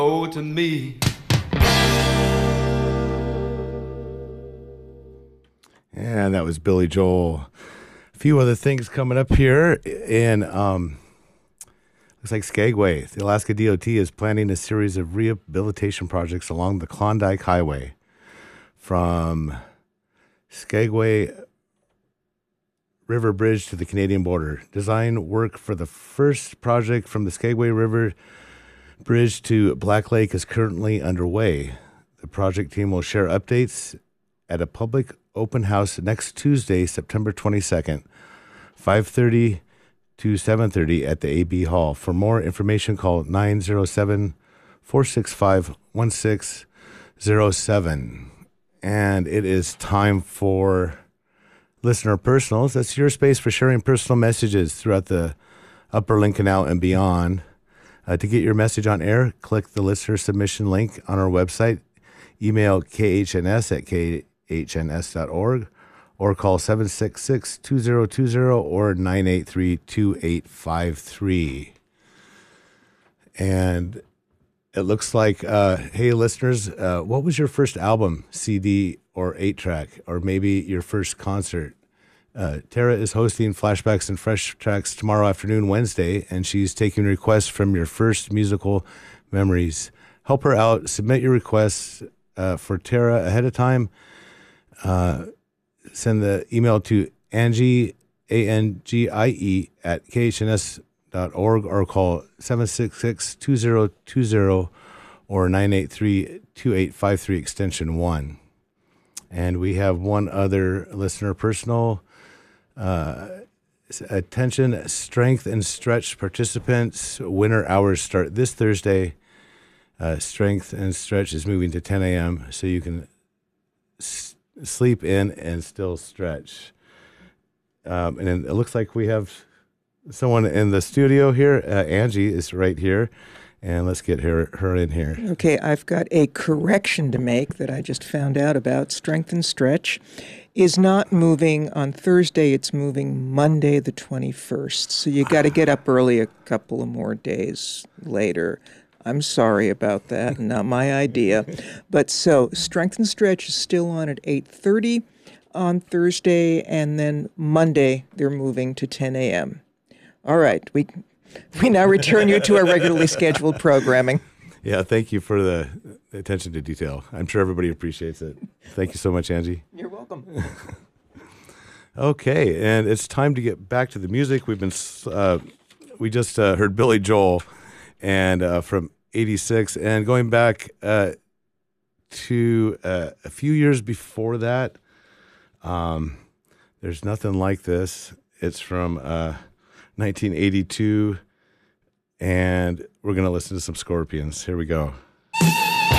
Oh, to me. And that was Billy Joel. A few other things coming up here. And looks like Skagway, the Alaska DOT, is planning a series of rehabilitation projects along the Klondike Highway from Skagway River Bridge to the Canadian border. Design work for the first project from the Skagway River Bridge to Black Lake is currently underway. The project team will share updates at a public open house next Tuesday, September 22nd, 5:30 to 7:30 at the AB Hall. For more information, call 907-465-1607. And it is time for Listener Personals. That's your space for sharing personal messages throughout the Upper Lincoln Out and beyond. To get your message on air, click the listener submission link on our website, email khns@khns.org, or call 766-2020 or 983-2853. And it looks like, hey, listeners, what was your first album, CD, or 8-track, or maybe your first concert? Tara is hosting Flashbacks and Fresh Tracks tomorrow afternoon, Wednesday, and she's taking requests from your first musical memories. Help her out. Submit your requests for Tara ahead of time. Send the email to Angie, ANGIE, at khns.org, or call 766-2020 or 983-2853 extension 1. And we have one other listener personal. Attention, strength and stretch participants. Winter hours start this Thursday. Strength and stretch is moving to 10 a.m. so you can sleep in and still stretch. And it looks like we have someone in the studio here. Angie is right here. And let's get her in here. Okay, I've got a correction to make that I just found out about. Strength and Stretch is not moving on Thursday. It's moving Monday the 21st. So you got to get up early a couple of more days later. I'm sorry about that. Not my idea. But so Strength and Stretch is still on at 8:30 on Thursday, and then Monday they're moving to 10 a.m. All right, we now return you to our regularly scheduled programming. Yeah, thank you for the attention to detail. I'm sure everybody appreciates it. Thank you so much, Angie. You're welcome. Okay, and it's time to get back to the music. We just heard Billy Joel, and from '86, and going back to a few years before that. There's Nothing Like This. It's from 1982, and we're going to listen to some Scorpions. Here we go.